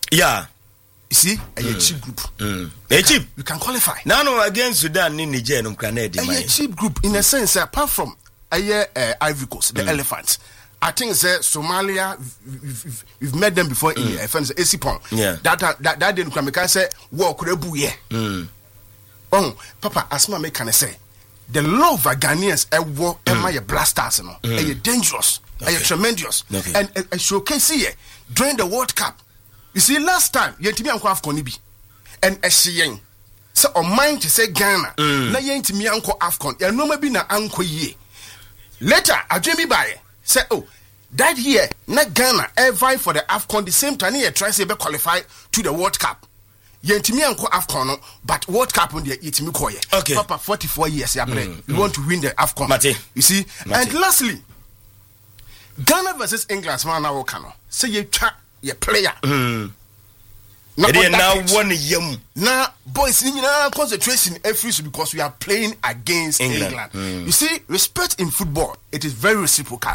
Yeah. You see, a cheap group. A cheap. You can qualify. No, against Sudan, Niger, no Canada. A cheap group in a sense, apart from Ivory Coast, the elephants. I think Somalia, we've met them before in the France, Esipon. Yeah. That didn't come. I say, walk Rebuye. Oh, Papa, as my can say, the love of Ghanaians and war and my blasters, you know, are dangerous, are tremendous, and showcase here during the World Cup. You see, last time, you had to Afcon Ibi and Ashien. So, on mine to say Ghana, na yent me uncle Afcon, and no maybe na uncle ye. Later, I dream me by say, oh, that year, na Ghana vie for the Afcon the same time, he tries to qualify to the World Cup. Yent me uncle Afcon, but World Cup on the it me koye. Okay. Papa, 44 years, we want to win the Afcon. Mate. You see, and lastly, Ghana versus England, man, now can say you chat. Your player. Now one yum. Now, boys, concentration every because we are playing against England. You see, respect in football, it is very reciprocal.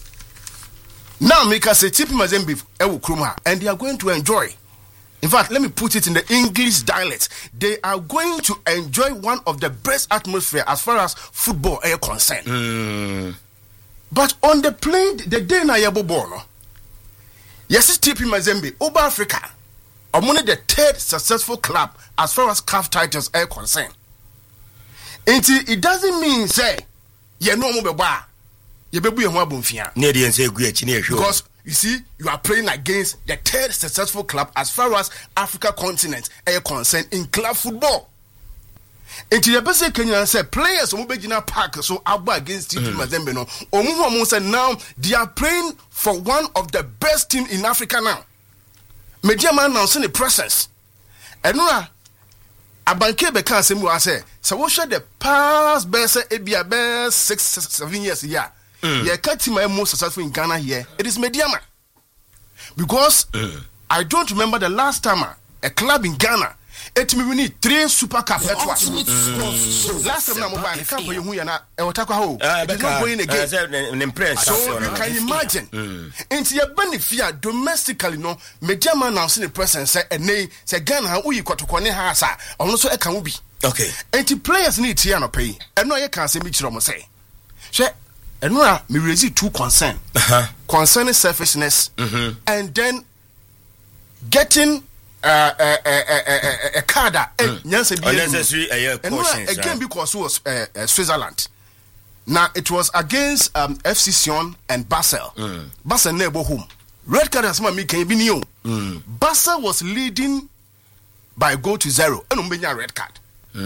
Now, make us say Tipi Mazembe Ewu Kruma, and they are going to enjoy. In fact, let me put it in the English dialect. They are going to enjoy one of the best atmosphere as far as football is concerned. But on the plane, the day na yabo bono. Yes, TP Mazembe, Oba Africa, are only the third successful club as far as CAF titles are concerned. It doesn't mean say you know more you be because you see you are playing against the third successful club as far as Africa continent are concerned in club football. Into the best Kenyan say players who be in park so abo against TP Mazembe no. Omu say now they are playing for one of the best team in Africa now. Media man announcing the presence. And no abanke be kan semu say so we share the past best ebia best 6-7 years here. Yeah, team most successful in Ghana here. It is Mediama. Because I don't remember the last time a club in Ghana we need 3 Super Cup at once. Last time I'm buying a cup for you, and I was talking about going again. So you can imagine. Into your benefit domestically, no, Mediama announcing the presence say, nay, say Ghana, who you got to Kone Hasa, and also a can be. Okay. And the players need to pay. And no, you can't say me to say. And no, me raise 2 concern. Concerning selfishness, and then getting a card unnecessary again because it was Switzerland. Now it was against FC Sion and Basel. Basel never home. Red card has me can be new. Basel was leading by goal to 0 and Umbenya red card.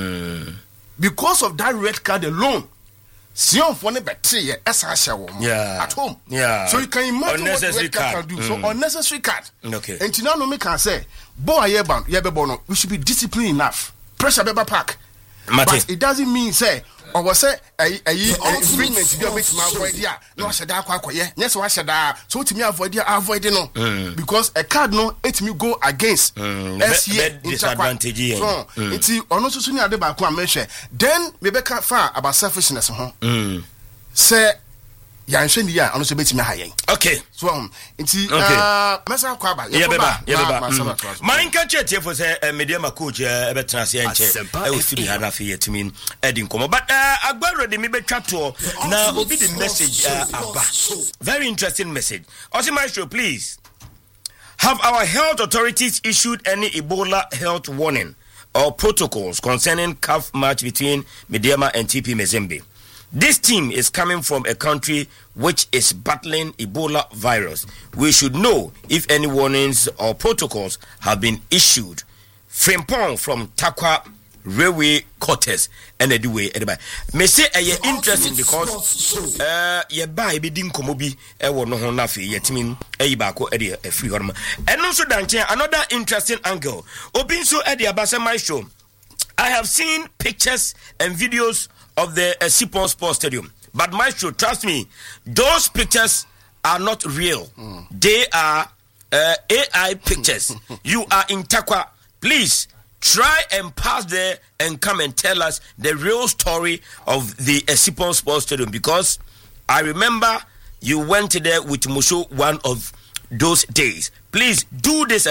Because of that red card alone, Sion for the battery at home. Yeah. So you can imagine what red card can do. So unnecessary card. Okay. And now no me can say, boy we should be disciplined enough. Pressure Beba Park. But it doesn't mean say or was say infringement to be a bit more avoid ya. No I said that yes I said that so to me avoid no because a card no it me go against disadvantage. So it's on also soon ade ba ko mention then me be ka far about selfishness ho. Say yanhwe ni ya ono so betimi hayen. Okay. So nti mesa kwa ba yebeba man ka chete for say Mediama coach e betena se enche e o studio hana fe yetimin edin komo but agbaro de me betwa to na obi the message aba very interesting message. Osi Maestro, please, have our health authorities issued any Ebola health warning or protocols concerning CAF match between Mediama and TP Mazembe? This team is coming from a country which is battling Ebola virus. We should know if any warnings or protocols have been issued. Frimpong from Takwa Railway Quarters and anyway. Me say interesting because ye buy be din komobi e wo no ho na fe yetimin e ba ko e de free horma. And also another interesting angle. Obi so e de abasa Maestro. I have seen pictures and videos of the Sipon Sports Stadium. But Maestro, trust me, those pictures are not real. They are AI pictures. You are in Takwa. Please, try and pass there and come and tell us the real story of the Sipon Sports Stadium. Because I remember you went there with Musho one of those days. Please do this.